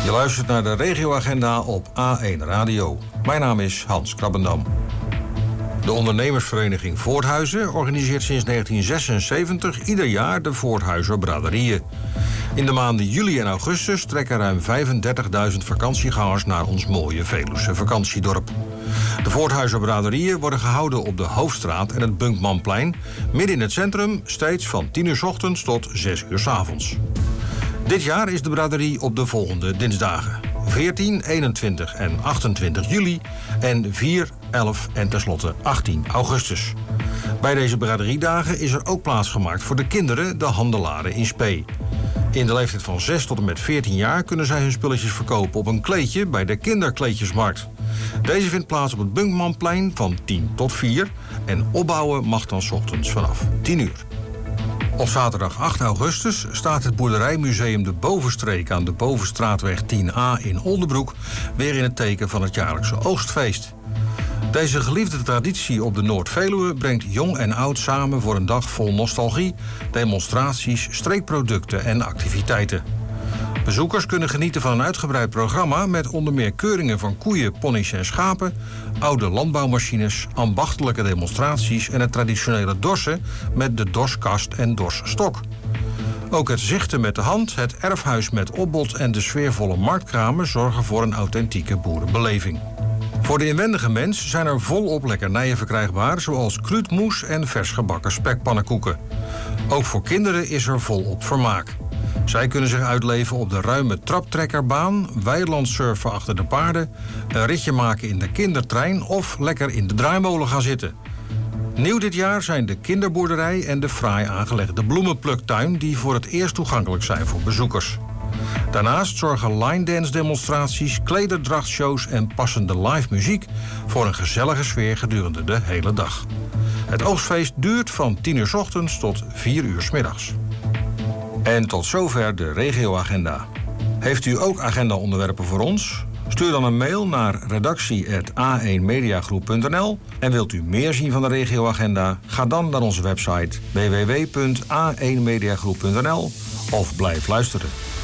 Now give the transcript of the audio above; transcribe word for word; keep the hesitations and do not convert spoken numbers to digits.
Je luistert naar de regioagenda op A één Radio. Mijn naam is Hans Krabbendam. De ondernemersvereniging Voorthuizen organiseert sinds negentien zesenzeventig ieder jaar de Voorthuizer braderieën. In de maanden juli en augustus trekken ruim vijfendertigduizend vakantiegangers naar ons mooie Veluwse vakantiedorp. De Voorthuizer braderieën worden gehouden op de Hoofdstraat en het Bunkmanplein, midden in het centrum, steeds van tien uur 's ochtends tot zes uur 's avonds. Dit jaar is de braderie op de volgende dinsdagen: veertien, eenentwintig en achtentwintig juli en vier, elf en tenslotte achttien augustus. Bij deze braderiedagen is er ook plaats gemaakt voor de kinderen, de handelaren in spe. In de leeftijd van zes tot en met veertien jaar kunnen zij hun spulletjes verkopen op een kleedje bij de kinderkleedjesmarkt. Deze vindt plaats op het Bunkmanplein van tien tot vier en opbouwen mag dan 's ochtends vanaf tien uur. Op zaterdag acht augustus staat het boerderijmuseum De Bovenstreek aan de Bovenstraatweg tien A in Oldebroek weer in het teken van het jaarlijkse oogstfeest. Deze geliefde traditie op de Noord-Veluwe brengt jong en oud samen voor een dag vol nostalgie, demonstraties, streekproducten en activiteiten. Bezoekers kunnen genieten van een uitgebreid programma met onder meer keuringen van koeien, ponies en schapen, oude landbouwmachines, ambachtelijke demonstraties en het traditionele dorsen met de dorskast en dorsstok. Ook het zichten met de hand, het erfhuis met opbod en de sfeervolle marktkramen zorgen voor een authentieke boerenbeleving. Voor de inwendige mens zijn er volop lekkernijen verkrijgbaar, zoals kruidmoes en vers gebakken spekpannenkoeken. Ook voor kinderen is er volop vermaak. Zij kunnen zich uitleven op de ruime traptrekkerbaan, weilandsurfen achter de paarden, een ritje maken in de kindertrein of lekker in de draaimolen gaan zitten. Nieuw dit jaar zijn de kinderboerderij en de fraai aangelegde bloemenpluktuin die voor het eerst toegankelijk zijn voor bezoekers. Daarnaast zorgen line dance demonstraties, klederdrachtshows en passende live muziek voor een gezellige sfeer gedurende de hele dag. Het oogstfeest duurt van tien uur 's ochtends tot vier uur 's middags. En tot zover de regioagenda. Heeft u ook agendaonderwerpen voor ons? Stuur dan een mail naar redactie apenstaartje a één mediagroep punt n l. En wilt u meer zien van de regioagenda? Ga dan naar onze website w w w punt a één mediagroep punt n l of blijf luisteren.